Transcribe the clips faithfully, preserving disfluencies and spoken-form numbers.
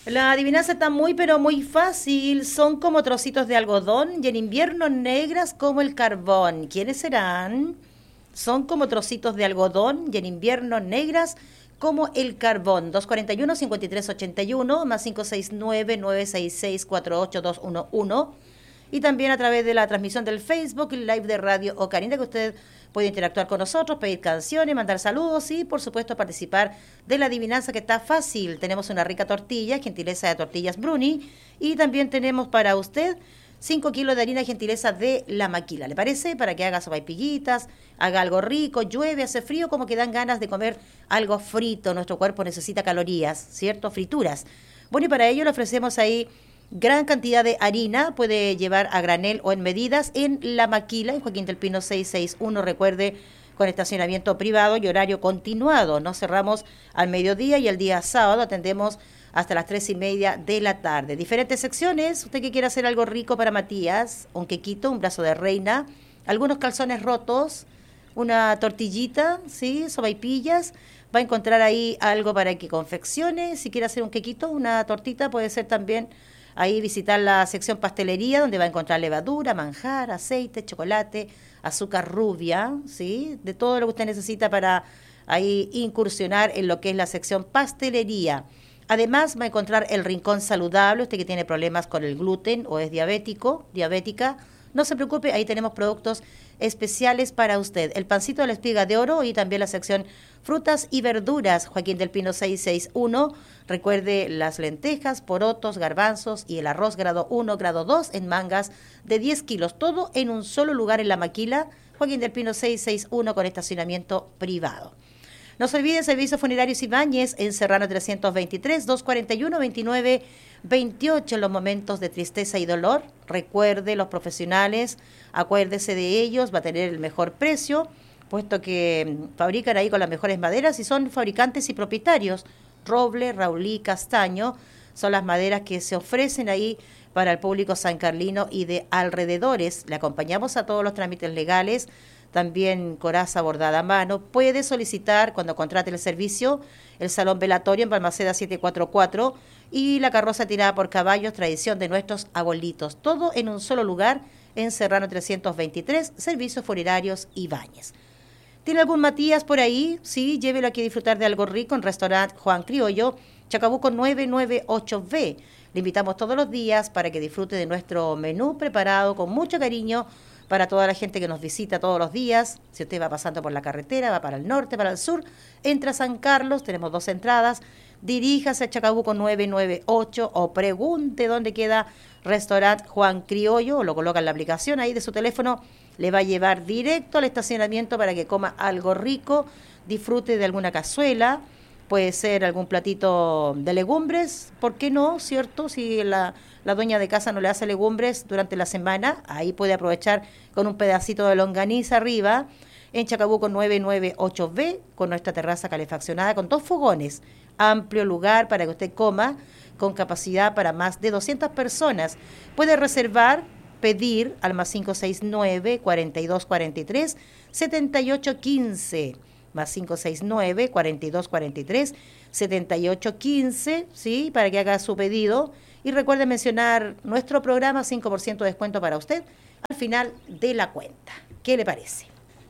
La adivinanza está muy, pero muy fácil. Son como trocitos de algodón y en invierno negras como el carbón. ¿Quiénes serán? Son como trocitos de algodón y en invierno negras como el carbón. dos cuatro uno, cinco tres ocho uno más cinco seis nueve, nueve seis seis, cuatro ocho dos uno uno. Y también a través de la transmisión del Facebook Live de Radio Ocarina, que usted puede interactuar con nosotros, pedir canciones, mandar saludos y, por supuesto, participar de la adivinanza, que está fácil. Tenemos una rica tortilla, gentileza de Tortillas Bruni, y también tenemos para usted cinco kilos de harina, gentileza de La Maquila. ¿Le parece? Para que haga sopaipillitas, haga algo rico, llueve, hace frío, como que dan ganas de comer algo frito. Nuestro cuerpo necesita calorías, ¿cierto? Frituras. Bueno, y para ello le ofrecemos ahí gran cantidad de harina, puede llevar a granel o en medidas en La Maquila, en Joaquín del Pino seiscientos sesenta y uno, recuerde, con estacionamiento privado y horario continuado. No cerramos al mediodía y el día sábado atendemos hasta las tres y media de la tarde. Diferentes secciones, usted que quiera hacer algo rico para Matías, un quequito, un brazo de reina, algunos calzones rotos, una tortillita, ¿sí? Sopaipillas. Va a encontrar ahí algo para que confeccione. Si quiere hacer un quequito, una tortita, puede ser también ahí visitar la sección pastelería, donde va a encontrar levadura, manjar, aceite, chocolate, azúcar rubia, ¿sí? De todo lo que usted necesita para ahí incursionar en lo que es la sección pastelería. Además, va a encontrar el rincón saludable, usted que tiene problemas con el gluten o es diabético, diabética. No se preocupe, ahí tenemos productos especiales para usted. El pancito de la espiga de oro y también la sección frutas y verduras, Joaquín del Pino seiscientos sesenta y uno. Recuerde las lentejas, porotos, garbanzos y el arroz grado uno, grado dos en mangas de diez kilos. Todo en un solo lugar en La Maquila, Joaquín del Pino seiscientos sesenta y uno, con estacionamiento privado. No se olvide, Servicios Funerarios Ibáñez en Serrano trescientos veintitrés, dos cuarenta y uno, veintinueve veintiocho. En los momentos de tristeza y dolor, recuerde, los profesionales, acuérdese de ellos, va a tener el mejor precio, puesto que fabrican ahí con las mejores maderas y son fabricantes y propietarios. Roble, raulí, castaño, son las maderas que se ofrecen ahí para el público sancarlino y de alrededores. Le acompañamos a todos los trámites legales. También coraza bordada a mano. Puede solicitar, cuando contrate el servicio, el salón velatorio en Balmaceda setecientos cuarenta y cuatro y la carroza tirada por caballos, tradición de nuestros abuelitos. Todo en un solo lugar, en Serrano trescientos veintitrés, Servicios Funerarios Ibáñez. ¿Tiene algún Matías por ahí? Sí, llévelo aquí a disfrutar de algo rico en Restaurant Juan Criollo, Chacabuco nueve nueve ocho B. Le invitamos todos los días para que disfrute de nuestro menú preparado con mucho cariño para toda la gente que nos visita todos los días. Si usted va pasando por la carretera, va para el norte, para el sur, entra a San Carlos, tenemos dos entradas, diríjase a Chacabuco nueve nueve ocho o pregunte dónde queda Restaurant Juan Criollo, o lo coloca en la aplicación ahí de su teléfono, le va a llevar directo al estacionamiento para que coma algo rico, disfrute de alguna cazuela, puede ser algún platito de legumbres, ¿por qué no? ¿Cierto? Si la, la dueña de casa no le hace legumbres durante la semana, ahí puede aprovechar con un pedacito de longaniza arriba, en Chacabuco nueve nueve ocho B, con nuestra terraza calefaccionada con dos fogones, amplio lugar para que usted coma, con capacidad para más de doscientas personas. Puede reservar, pedir al más cinco seis nueve, cuarenta y dos cuarenta y tres, setenta y ocho quince, más cinco seis nueve, cuarenta y dos cuarenta y tres, setenta y ocho quince, ¿sí? Para que haga su pedido. Y recuerde mencionar nuestro programa, cinco por ciento de descuento para usted al final de la cuenta. ¿Qué le parece?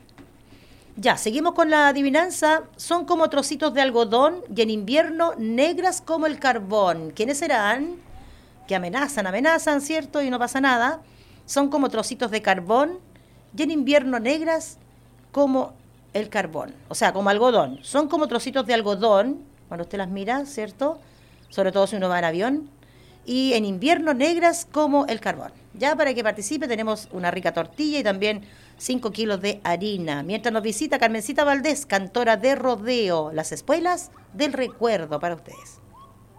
Ya, seguimos con la adivinanza. Son como trocitos de algodón y en invierno negras como el carbón. ¿Quiénes serán? Que amenazan, amenazan, ¿cierto? Y no pasa nada. Son como trocitos de carbón y en invierno negras como el carbón, o sea, como algodón. Son como trocitos de algodón, cuando usted las mira, ¿cierto? Sobre todo si uno va en avión. Y en invierno negras como el carbón. Ya para que participe tenemos una rica tortilla y también cinco kilos de harina. Mientras nos visita Carmencita Valdés, cantora de rodeo, las espuelas del recuerdo para ustedes.